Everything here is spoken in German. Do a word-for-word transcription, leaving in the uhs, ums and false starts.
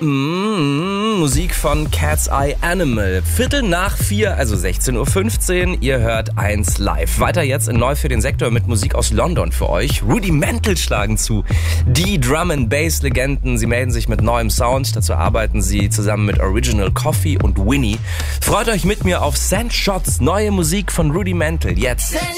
Mm, Musik von Cat's Eye Animal. Viertel nach vier, also sechzehn Uhr fünfzehn. Ihr hört eins live. Weiter jetzt in Neu für den Sektor mit Musik aus London für euch. Rudimental schlagen zu. Die Drum-and-Bass-Legenden. Sie melden sich mit neuem Sound. Dazu arbeiten sie zusammen mit Original Coffee und Winnie. Freut euch mit mir auf Sandshots neue Musik von Rudimental. Jetzt.